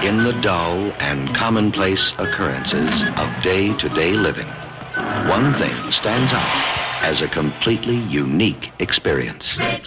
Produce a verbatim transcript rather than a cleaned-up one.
In the dull and commonplace occurrences of day-to-day living, one thing stands out as a completely unique experience.